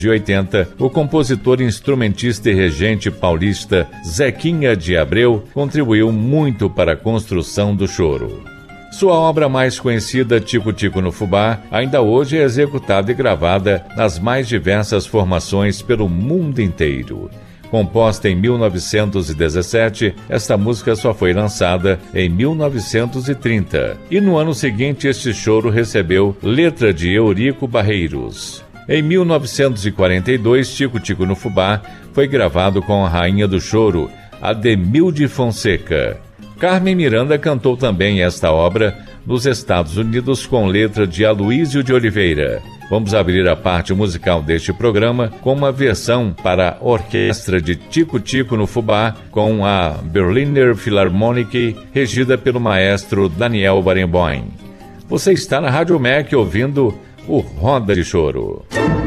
de 80, o compositor, instrumentista e regente paulista Zequinha de Abreu contribuiu muito para a construção do choro. Sua obra mais conhecida, Tico Tico no Fubá, ainda hoje é executada e gravada nas mais diversas formações pelo mundo inteiro. Composta em 1917, esta música só foi lançada em 1930. E no ano seguinte, este choro recebeu letra de Eurico Barreiros. Em 1942, Tico Tico no Fubá foi gravado com a rainha do choro, Ademilde Fonseca. Carmen Miranda cantou também esta obra nos Estados Unidos com letra de Aloísio de Oliveira. Vamos abrir a parte musical deste programa com uma versão para a orquestra de Tico Tico no Fubá com a Berliner Philharmonic, regida pelo maestro Daniel Barenboim. Você está na Rádio MEC ouvindo o Roda de Choro.